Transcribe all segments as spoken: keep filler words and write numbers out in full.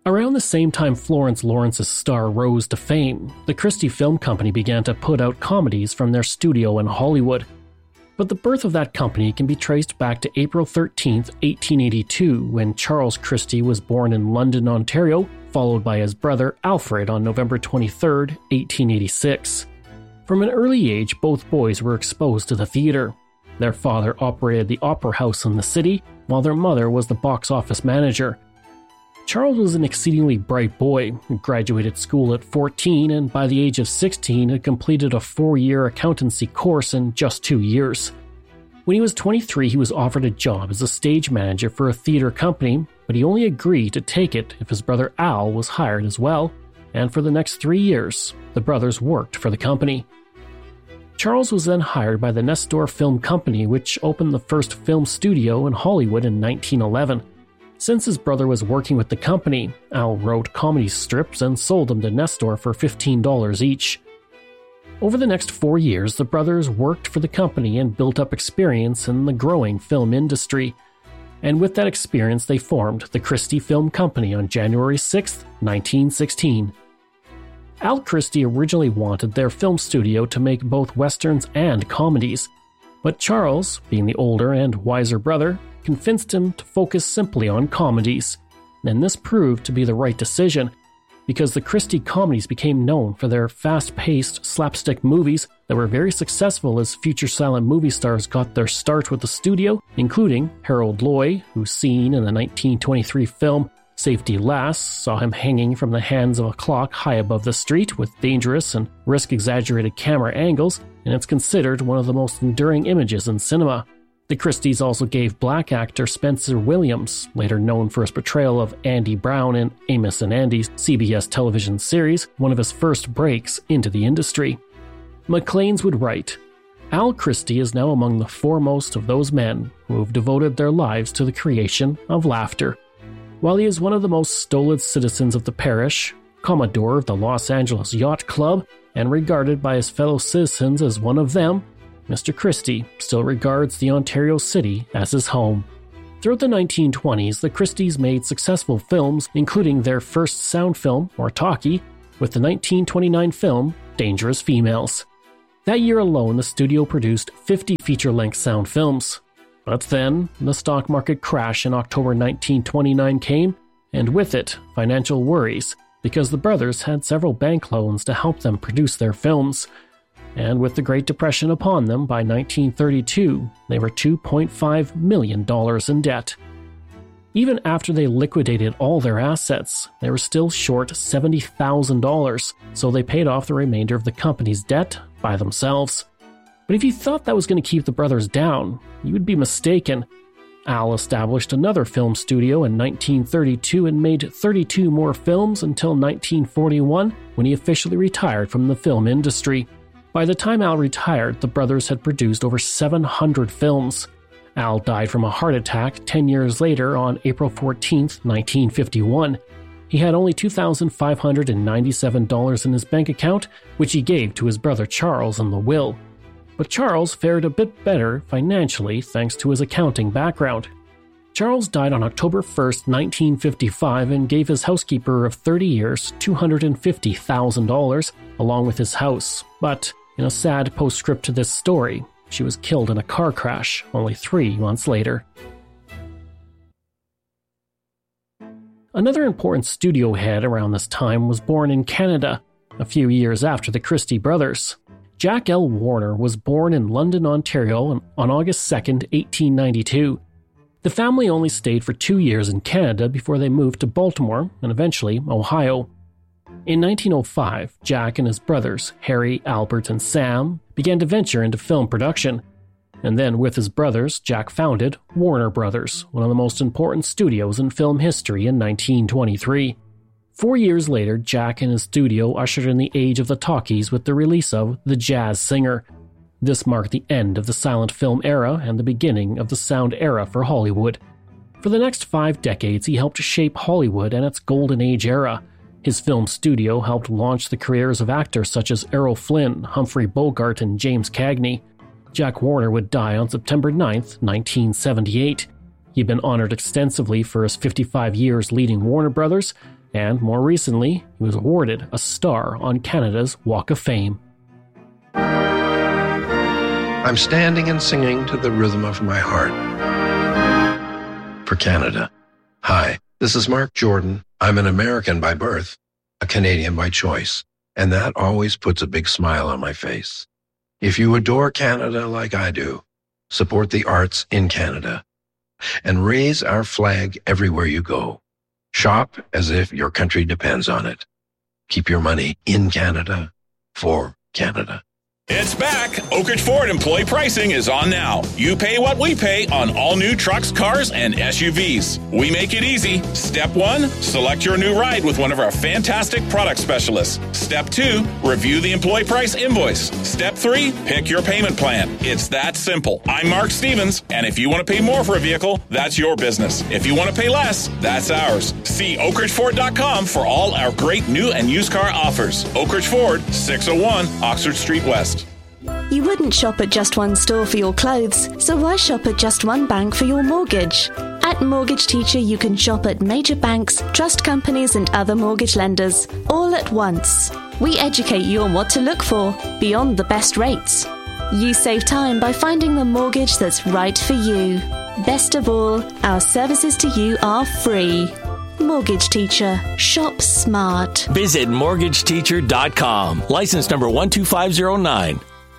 Around the same time Florence Lawrence's star rose to fame, the Christie Film Company began to put out comedies from their studio in Hollywood. But the birth of that company can be traced back to April thirteenth, eighteen eighty-two, when Charles Christie was born in London, Ontario, followed by his brother Alfred on November twenty-third, eighteen eighty-six. From an early age, both boys were exposed to the theater. Their father operated the opera house in the city, while their mother was the box office manager. Charles was an exceedingly bright boy who graduated school at fourteen and by the age of sixteen had completed a four-year accountancy course in just two years. When he was twenty-three, he was offered a job as a stage manager for a theater company, but he only agreed to take it if his brother Al was hired as well, and for the next three years, the brothers worked for the company. Charles was then hired by the Nestor Film Company, which opened the first film studio in Hollywood in nineteen eleven. Since his brother was working with the company, Al wrote comedy strips and sold them to Nestor for fifteen dollars each. Over the next four years, the brothers worked for the company and built up experience in the growing film industry. And with that experience, they formed the Christie Film Company on January sixth, nineteen sixteen. Al Christie originally wanted their film studio to make both westerns and comedies, but Charles, being the older and wiser brother, convinced him to focus simply on comedies, and this proved to be the right decision, because the Christie comedies became known for their fast-paced slapstick movies that were very successful as future silent movie stars got their start with the studio, including Harold Lloyd, whose scene in the nineteen twenty-three film Safety Last saw him hanging from the hands of a clock high above the street with dangerous and risk-exaggerated camera angles, and it's considered one of the most enduring images in cinema. The Christies also gave black actor Spencer Williams, later known for his portrayal of Andy Brown in Amos and Andy's C B S television series, one of his first breaks into the industry. Maclean's would write, Al Christie is now among the foremost of those men who have devoted their lives to the creation of laughter. While he is one of the most stolid citizens of the parish, Commodore of the Los Angeles Yacht Club, and regarded by his fellow citizens as one of them, Mister Christie still regards the Ontario city as his home. Throughout the nineteen twenties, the Christies made successful films, including their first sound film, or talkie, with the nineteen twenty-nine film Dangerous Females. That year alone, the studio produced fifty feature-length sound films. But then, the stock market crash in October nineteen twenty-nine came, and with it, financial worries, because the brothers had several bank loans to help them produce their films. And with the Great Depression upon them by nineteen thirty-two, they were two point five million dollars in debt. Even after they liquidated all their assets, they were still short seventy thousand dollars, so they paid off the remainder of the company's debt by themselves. But if you thought that was going to keep the brothers down, you would be mistaken. Al established another film studio in nineteen thirty-two and made thirty-two more films until nineteen forty-one, when he officially retired from the film industry. By the time Al retired, the brothers had produced over seven hundred films. Al died from a heart attack ten years later on April fourteenth, nineteen fifty-one. He had only two thousand five hundred ninety-seven dollars in his bank account, which he gave to his brother Charles in the will. But Charles fared a bit better financially thanks to his accounting background. Charles died on October first, nineteen fifty-five, and gave his housekeeper of thirty years two hundred fifty thousand dollars along with his house, but in a sad postscript to this story, she was killed in a car crash only three months later. Another important studio head around this time was born in Canada, a few years after the Christie brothers. Jack L. Warner was born in London, Ontario on August second, eighteen ninety-two. The family only stayed for two years in Canada before they moved to Baltimore and eventually Ohio. In nineteen oh five, Jack and his brothers, Harry, Albert, and Sam, began to venture into film production. And then with his brothers, Jack founded Warner Brothers, one of the most important studios in film history in nineteen twenty-three. Four years later, Jack and his studio ushered in the age of the talkies with the release of The Jazz Singer. This marked the end of the silent film era and the beginning of the sound era for Hollywood. For the next five decades, he helped shape Hollywood and its golden age era. His film studio helped launch the careers of actors such as Errol Flynn, Humphrey Bogart, and James Cagney. Jack Warner would die on September ninth, nineteen seventy-eight. He'd been honored extensively for his fifty-five years leading Warner Brothers, and more recently, he was awarded a star on Canada's Walk of Fame. I'm standing and singing to the rhythm of my heart. For Canada. Hi, this is Mark Jordan. I'm an American by birth, a Canadian by choice, and that always puts a big smile on my face. If you adore Canada like I do, support the arts in Canada, and raise our flag everywhere you go. Shop as if your country depends on it. Keep your money in Canada for Canada. It's back. Oak Ridge Ford employee pricing is on now. You pay what we pay on all new trucks, cars, and S U Vs. We make it easy. Step one, select your new ride with one of our fantastic product specialists. Step two, review the employee price invoice. Step three, pick your payment plan. It's that simple. I'm Mark Stevens, and if you want to pay more for a vehicle, that's your business. If you want to pay less, that's ours. See oak ridge ford dot com for all our great new and used car offers. Oak Ridge Ford, six oh one Oxford Street West. You wouldn't shop at just one store for your clothes, so why shop at just one bank for your mortgage? At Mortgage Teacher, you can shop at major banks, trust companies, and other mortgage lenders, all at once. We educate you on what to look for, beyond the best rates. You save time by finding the mortgage that's right for you. Best of all, our services to you are free. Mortgage Teacher. Shop smart. Visit mortgage teacher dot com. License number one two five zero nine.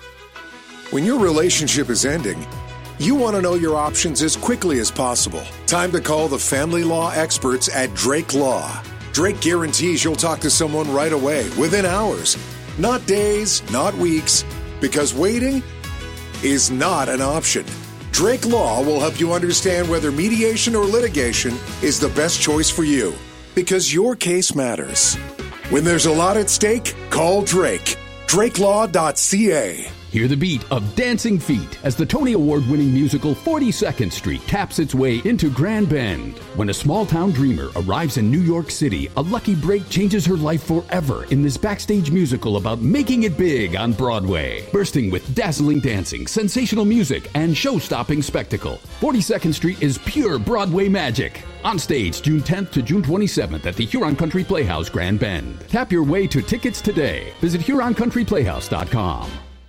When your relationship is ending, you want to know your options as quickly as possible. Time to call the family law experts at Drake Law. Drake guarantees you'll talk to someone right away, within hours. Not days, not weeks, because waiting is not an option. Drake Law will help you understand whether mediation or litigation is the best choice for you, because your case matters. When there's a lot at stake, call Drake. drake law dot c a. Hear the beat of Dancing Feet as the Tony Award-winning musical forty-second Street taps its way into Grand Bend. When a small-town dreamer arrives in New York City, a lucky break changes her life forever in this backstage musical about making it big on Broadway. Bursting with dazzling dancing, sensational music, and show-stopping spectacle, forty-second Street is pure Broadway magic. On stage June tenth to June twenty-seventh at the Huron Country Playhouse, Grand Bend. Tap your way to tickets today. Visit huron country playhouse dot com.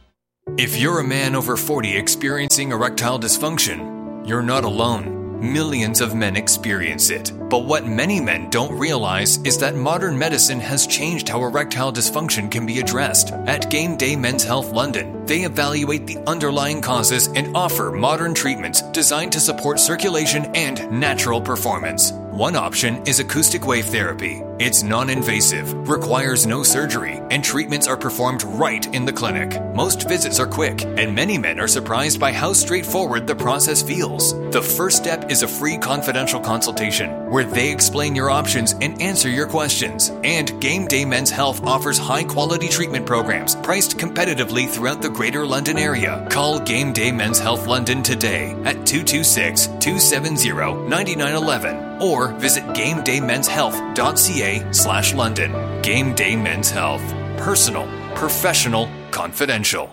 If you're a man over forty experiencing erectile dysfunction, you're not alone. Millions of men experience it. But what many men don't realize is that modern medicine has changed how erectile dysfunction can be addressed. At Game Day Men's Health London, they evaluate the underlying causes and offer modern treatments designed to support circulation and natural performance. One option is acoustic wave therapy. It's non-invasive, requires no surgery, and treatments are performed right in the clinic. Most visits are quick, and many men are surprised by how straightforward the process feels. The first step is a free confidential consultation, where they explain your options and answer your questions. And Game Day Men's Health offers high-quality treatment programs priced competitively throughout the Greater London area. Call Game Day Men's Health London today at two two six, two seven zero, nine nine one one or visit game day men's health dot c a slash London. Game Day Men's Health. Personal, professional, confidential.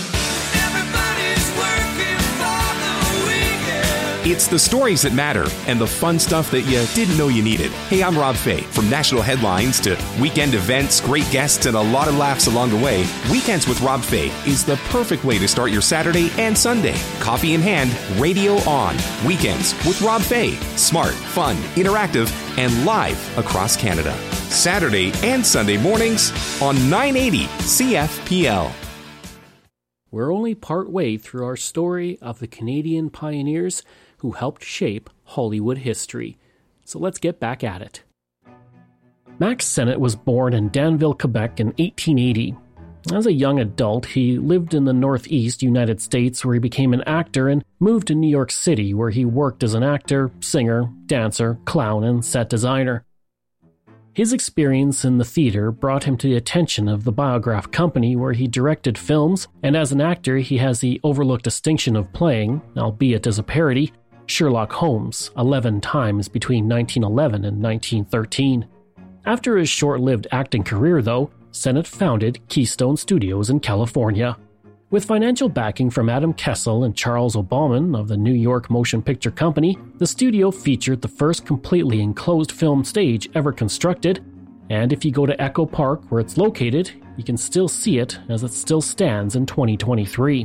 It's the stories that matter and the fun stuff that you didn't know you needed. Hey, I'm Rob Fay. From national headlines to weekend events, great guests, and a lot of laughs along the way, Weekends with Rob Fay is the perfect way to start your Saturday and Sunday. Coffee in hand, radio on. Weekends with Rob Fay. Smart, fun, interactive, and live across Canada. Saturday and Sunday mornings on nine eighty C F P L. We're only part way through our story of the Canadian pioneers who helped shape Hollywood history. So let's get back at it. Max Sennett was born in Danville, Quebec in eighteen eighty. As a young adult, he lived in the Northeast United States where he became an actor and moved to New York City where he worked as an actor, singer, dancer, clown, and set designer. His experience in the theater brought him to the attention of the Biograph Company where he directed films, and as an actor he has the overlooked distinction of playing, albeit as a parody, Sherlock Holmes eleven times between nineteen eleven and nineteen thirteen. After his short-lived acting career, though, Sennett founded Keystone Studios in California. With financial backing from Adam Kessel and Charles Obauman of the New York Motion Picture Company, the studio featured the first completely enclosed film stage ever constructed, and if you go to Echo Park where it's located, you can still see it as it still stands in twenty twenty-three.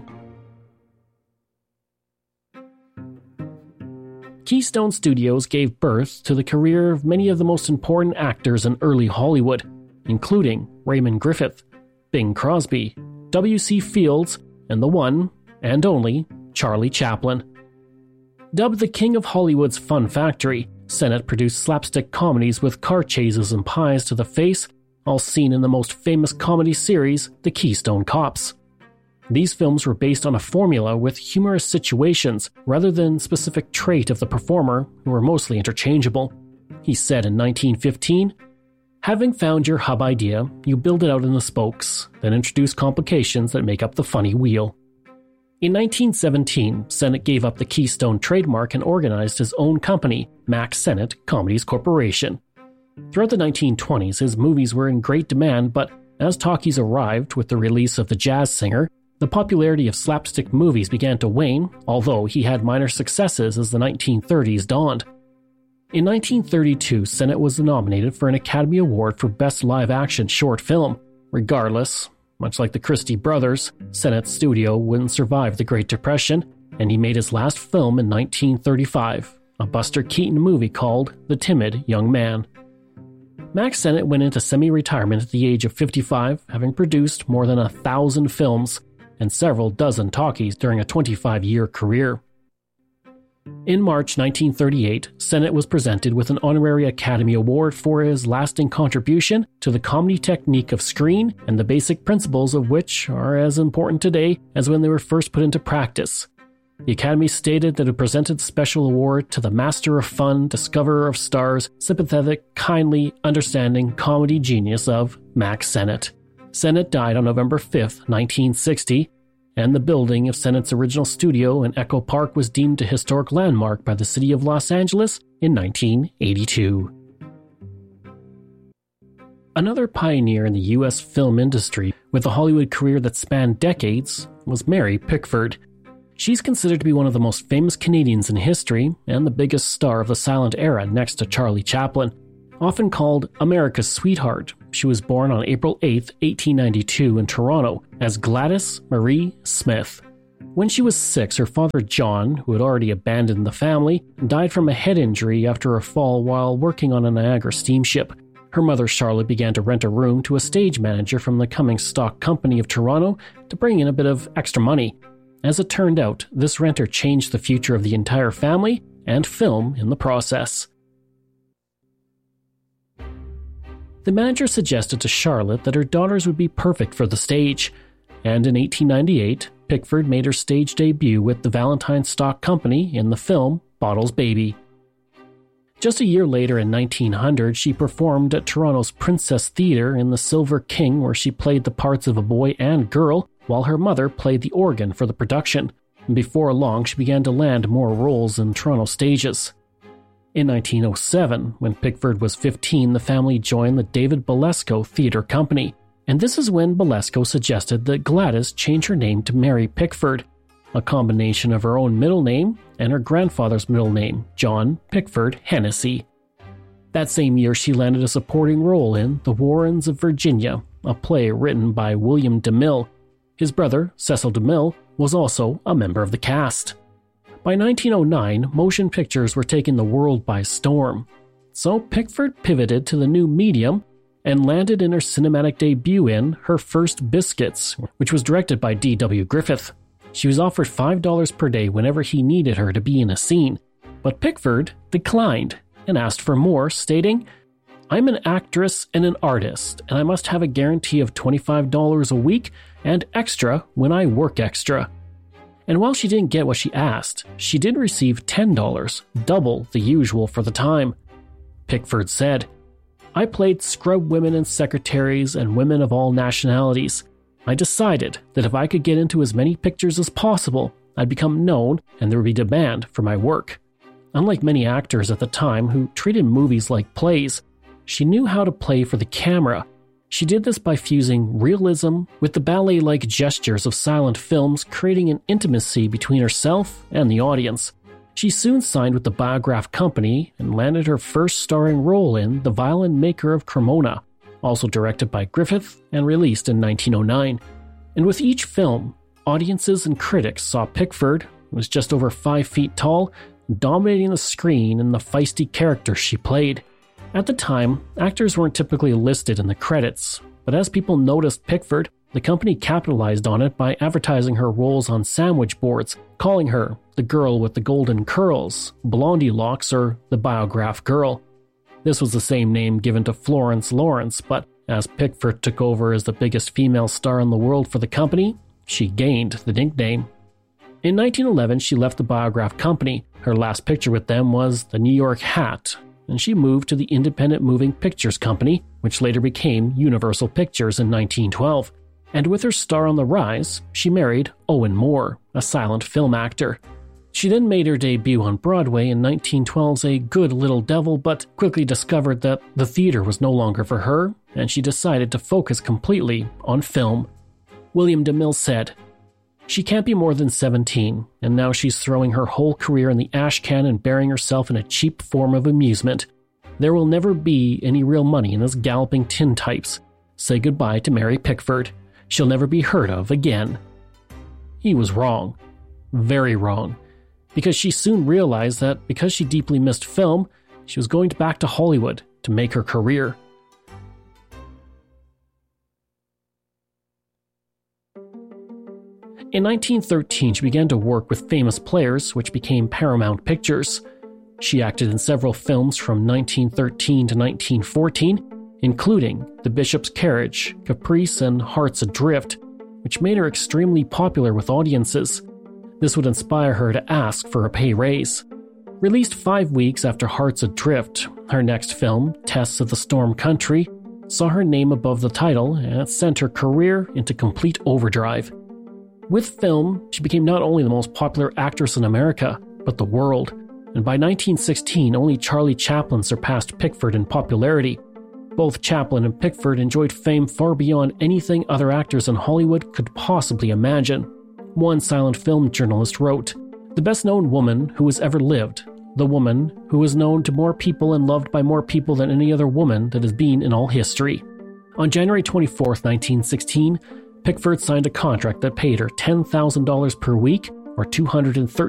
Keystone Studios gave birth to the career of many of the most important actors in early Hollywood, including Raymond Griffith, Bing Crosby, W C Fields, and the one, and only, Charlie Chaplin. Dubbed the King of Hollywood's Fun Factory, Sennett produced slapstick comedies with car chases and pies to the face, all seen in the most famous comedy series, The Keystone Cops. These films were based on a formula with humorous situations rather than specific trait of the performer, who were mostly interchangeable. He said in nineteen fifteen, "Having found your hub idea, you build it out in the spokes, then introduce complications that make up the funny wheel." In nineteen seventeen, Sennett gave up the Keystone trademark and organized his own company, Max Sennett Comedies Corporation. Throughout the nineteen twenties, his movies were in great demand, but as talkies arrived with the release of The Jazz Singer, the popularity of slapstick movies began to wane, although he had minor successes as the nineteen thirties dawned. In nineteen thirty-two, Sennett was nominated for an Academy Award for Best Live-Action Short Film. Regardless, much like the Christie brothers, Sennett's studio wouldn't survive the Great Depression, and he made his last film in nineteen thirty-five, a Buster Keaton movie called The Timid Young Man. Max Sennett went into semi-retirement at the age of fifty-five, having produced more than a thousand films and several dozen talkies during a twenty-five-year career. In March nineteen thirty-eight, Sennett was presented with an honorary Academy Award for his lasting contribution to the comedy technique of screen and the basic principles of which are as important today as when they were first put into practice. The Academy stated that it presented the special award to the master of fun, discoverer of stars, sympathetic, kindly, understanding comedy genius of Max Sennett. Sennett died on November fifth, nineteen sixty, and the building of Sennett's original studio in Echo Park was deemed a historic landmark by the city of Los Angeles in nineteen eighty-two. Another pioneer in the U S film industry with a Hollywood career that spanned decades was Mary Pickford. She's considered to be one of the most famous Canadians in history and the biggest star of the silent era next to Charlie Chaplin. Often called America's Sweetheart, she was born on April eighth, eighteen ninety-two in Toronto as Gladys Marie Smith. When she was six, her father John, who had already abandoned the family, died from a head injury after a fall while working on a Niagara steamship. Her mother Charlotte began to rent a room to a stage manager from the Cummings Stock Company of Toronto to bring in a bit of extra money. As it turned out, this renter changed the future of the entire family and film in the process. The manager suggested to Charlotte that her daughters would be perfect for the stage, and in eighteen ninety-eight, Pickford made her stage debut with the Valentine Stock Company in the film Bottles Baby. Just a year later in nineteen hundred, she performed at Toronto's Princess Theatre in The Silver King, where she played the parts of a boy and girl, while her mother played the organ for the production. Before long, she began to land more roles in Toronto stages. In nineteen oh seven, when Pickford was fifteen, the family joined the David Belasco Theatre Company, and this is when Belasco suggested that Gladys change her name to Mary Pickford, a combination of her own middle name and her grandfather's middle name, John Pickford Hennessy. That same year, she landed a supporting role in The Warrens of Virginia, a play written by William DeMille. His brother, Cecil DeMille, was also a member of the cast. By nineteen oh nine, motion pictures were taking the world by storm. So Pickford pivoted to the new medium and landed in her cinematic debut in Her First Biscuits, which was directed by D W Griffith. She was offered five dollars per day whenever he needed her to be in a scene, but Pickford declined and asked for more, stating, "I'm an actress and an artist, and I must have a guarantee of twenty-five dollars a week and extra when I work extra." And while she didn't get what she asked, she did receive ten dollars, double the usual for the time. Pickford said, "I played scrub women and secretaries and women of all nationalities. I decided that if I could get into as many pictures as possible, I'd become known and there would be demand for my work." Unlike many actors at the time who treated movies like plays, she knew how to play for the camera, She did this by fusing realism with the ballet-like gestures of silent films, creating an intimacy between herself and the audience. She soon signed with the Biograph Company and landed her first starring role in The Violin Maker of Cremona, also directed by Griffith and released in nineteen oh nine. And with each film, audiences and critics saw Pickford, who was just over five feet tall, dominating the screen in the feisty character she played. At the time, actors weren't typically listed in the credits, but as people noticed Pickford, the company capitalized on it by advertising her roles on sandwich boards, calling her the girl with the golden curls, Blondie Locks, or the Biograph Girl. This was the same name given to Florence Lawrence, but as Pickford took over as the biggest female star in the world for the company, she gained the nickname. In nineteen eleven, she left the Biograph Company. Her last picture with them was The New York Hat, and she moved to the Independent Moving Pictures Company, which later became Universal Pictures in nineteen twelve. And with her star on the rise, she married Owen Moore, a silent film actor. She then made her debut on Broadway in nineteen twelve's A Good Little Devil, but quickly discovered that the theater was no longer for her, and she decided to focus completely on film. William DeMille said, "She can't be more than seventeen, and now she's throwing her whole career in the ash can and burying herself in a cheap form of amusement. There will never be any real money in this galloping tintypes. Say goodbye to Mary Pickford. She'll never be heard of again." He was wrong. Very wrong. Because she soon realized that because she deeply missed film, she was going back to Hollywood to make her career. In nineteen thirteen, she began to work with famous players, which became Paramount Pictures. She acted in several films from nineteen thirteen to nineteen fourteen, including The Bishop's Carriage, Caprice, and Hearts Adrift, which made her extremely popular with audiences. This would inspire her to ask for a pay raise. Released five weeks after Hearts Adrift, her next film, Tests of the Storm Country, saw her name above the title and it sent her career into complete overdrive. With film, she became not only the most popular actress in America, but the world, and by nineteen sixteen, only Charlie Chaplin surpassed Pickford in popularity. Both Chaplin and Pickford enjoyed fame far beyond anything other actors in Hollywood could possibly imagine. One silent film journalist wrote, "The best-known woman who has ever lived, the woman who is known to more people and loved by more people than any other woman that has been in all history." On January twenty-fourth, nineteen sixteen, Pickford signed a contract that paid her ten thousand dollars per week, or two hundred thirteen